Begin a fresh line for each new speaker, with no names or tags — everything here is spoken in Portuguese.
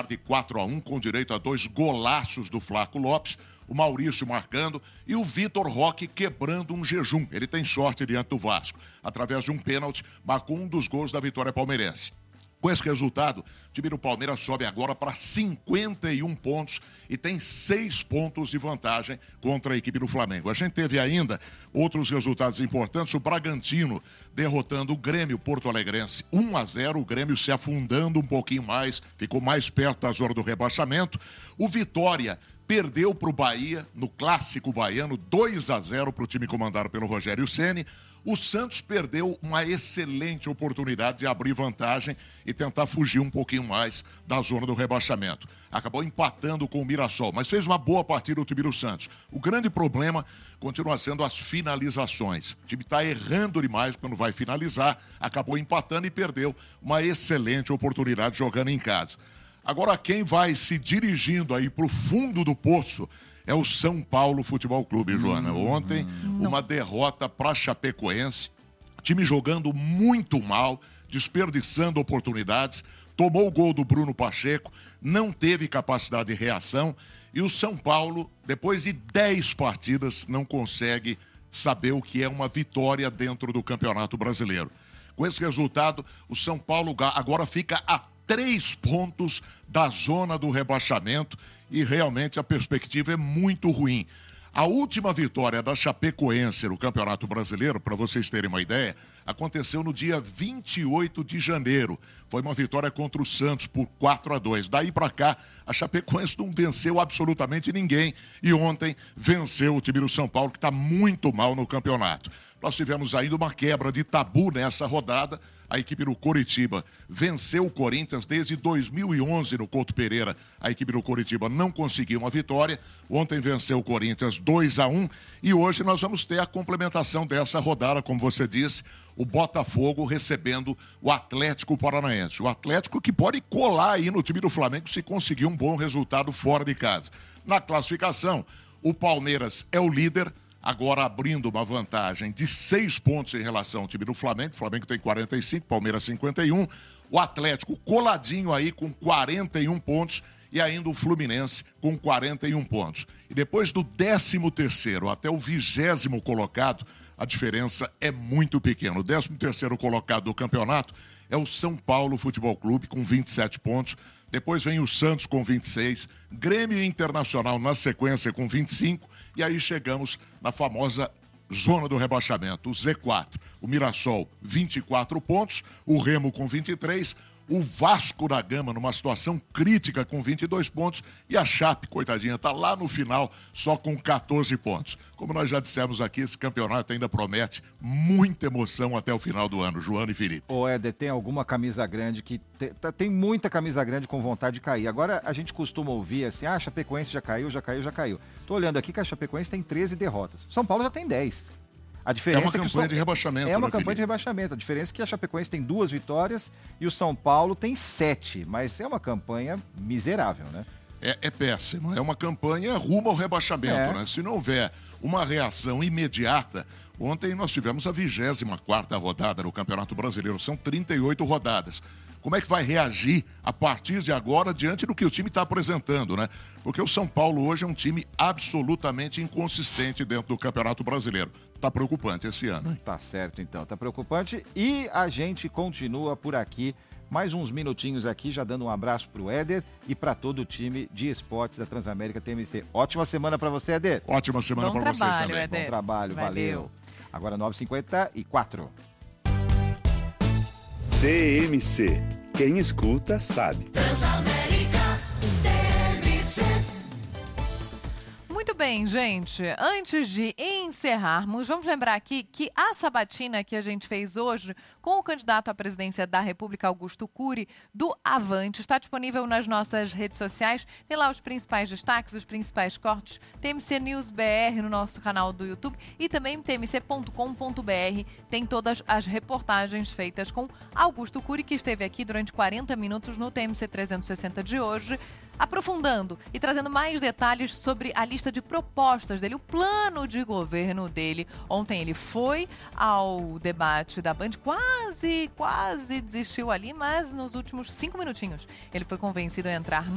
de 4-1, com direito a 2 golaços do Flaco Lopes, o Maurício marcando e o Vitor Roque quebrando um jejum. Ele tem sorte diante do Vasco. Através de um pênalti, marcou um dos gols da vitória palmeirense. Com esse resultado, o time do Palmeiras sobe agora para 51 pontos e tem 6 pontos de vantagem contra a equipe do Flamengo. A gente teve ainda outros resultados importantes. O Bragantino derrotando o Grêmio Porto-Alegrense 1-0. O Grêmio se afundando um pouquinho mais, ficou mais perto da zona do rebaixamento. O Vitória perdeu para o Bahia, no clássico baiano, 2-0 para o time comandado pelo Rogério Ceni. O Santos perdeu uma excelente oportunidade de abrir vantagem e tentar fugir um pouquinho mais da zona do rebaixamento. Acabou empatando com o Mirassol, mas fez uma boa partida o time do Santos. O grande problema continua sendo as finalizações. O time está errando demais quando vai finalizar, acabou empatando e perdeu uma excelente oportunidade jogando em casa. Agora, quem vai se dirigindo aí para o fundo do poço é o São Paulo Futebol Clube, Joana. Ontem, uma derrota para a Chapecoense, time jogando muito mal, desperdiçando oportunidades, tomou o gol do Bruno Pacheco, não teve capacidade de reação e o São Paulo, depois de 10 partidas, não consegue saber o que é uma vitória dentro do Campeonato Brasileiro. Com esse resultado, o São Paulo agora fica a 3 pontos da zona do rebaixamento e realmente a perspectiva é muito ruim. A última vitória da Chapecoense no Campeonato Brasileiro, para vocês terem uma ideia, aconteceu no dia 28 de janeiro. Foi uma vitória contra o Santos por 4-2. Daí para cá, a Chapecoense não venceu absolutamente ninguém e ontem venceu o time do São Paulo, que está muito mal no campeonato. Nós tivemos ainda uma quebra de tabu nessa rodada. A equipe do Coritiba venceu o Corinthians desde 2011 no Couto Pereira. A equipe do Coritiba não conseguiu uma vitória. Ontem venceu o Corinthians 2-1 e hoje nós vamos ter a complementação dessa rodada, como você disse, o Botafogo recebendo o Atlético Paranaense. O Atlético que pode colar aí no time do Flamengo se conseguir um bom resultado fora de casa. Na classificação, o Palmeiras é o líder, agora abrindo uma vantagem de 6 pontos em relação ao time do Flamengo. O Flamengo tem 45, Palmeiras 51. O Atlético coladinho aí com 41 pontos e ainda o Fluminense com 41 pontos. E depois do 13º até o 20º colocado, a diferença é muito pequena. O 13º colocado do campeonato é o São Paulo Futebol Clube com 27 pontos. Depois vem o Santos com 26, Grêmio Internacional na sequência com 25, e aí chegamos na famosa zona do rebaixamento, o Z4. O Mirassol, 24 pontos, o Remo com 23, o Vasco da Gama numa situação crítica com 22 pontos e a Chape, coitadinha, está lá no final só com 14 pontos. Como nós já dissemos aqui, esse campeonato ainda promete muita emoção até o final do ano, Joana e Felipe.
Ô Éder, tem alguma camisa grande que... Tem muita camisa grande com vontade de cair. Agora a gente costuma ouvir assim, a Chapecoense já caiu. Tô olhando aqui que a Chapecoense tem 13 derrotas. São Paulo já tem 10. A diferença
é uma campanha de rebaixamento.
É uma campanha de rebaixamento. A diferença é que a Chapecoense tem 2 vitórias e o São Paulo tem 7. Mas é uma campanha miserável, né?
É péssimo. É uma campanha rumo ao rebaixamento, né? Se não houver uma reação imediata... Ontem nós tivemos a 24ª rodada no Campeonato Brasileiro. São 38 rodadas. Como é que vai reagir a partir de agora diante do que o time está apresentando, né? Porque o São Paulo hoje é um time absolutamente inconsistente dentro do Campeonato Brasileiro. Tá preocupante esse ano, hein?
Tá certo, então. Tá preocupante. E a gente continua por aqui. Mais uns minutinhos aqui, já dando um abraço pro Éder e para todo o time de esportes da Transamérica TMC. Ótima semana para você, Éder.
Ótima semana para vocês também.
Éder. Bom trabalho, valeu. Agora 9h54.
TMC. Quem escuta, sabe.
Transamérica TMC.
Muito bem, gente. Antes de encerrarmos, vamos lembrar aqui que a sabatina que a gente fez hoje com o candidato à presidência da República, Augusto Cury, do Avante, está disponível nas nossas redes sociais. Tem lá os principais destaques, os principais cortes, TMC News BR no nosso canal do YouTube e também tmc.com.br. Tem todas as reportagens feitas com Augusto Cury, que esteve aqui durante 40 minutos no TMC 360 de hoje, aprofundando e trazendo mais detalhes sobre a lista de propostas dele, o plano de governo dele. Ontem ele foi ao debate da Band, quase desistiu ali, mas nos últimos 5 minutinhos ele foi convencido a entrar